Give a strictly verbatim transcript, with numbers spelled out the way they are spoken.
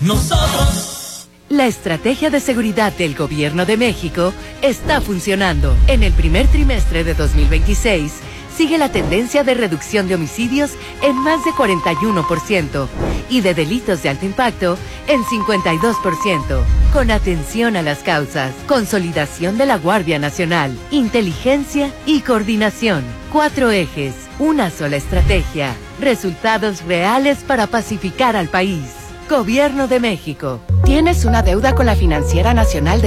nosotros. La estrategia de seguridad del Gobierno de México está funcionando. En el primer trimestre de dos mil veintiséis, sigue la tendencia de reducción de homicidios en más de cuarenta y uno por ciento y de delitos de alto impacto en cincuenta y dos por ciento. Con atención a las causas, consolidación de la Guardia Nacional, inteligencia y coordinación. Cuatro ejes, una sola estrategia, resultados reales para pacificar al país. Gobierno de México. ¿Tienes una deuda con la Financiera Nacional de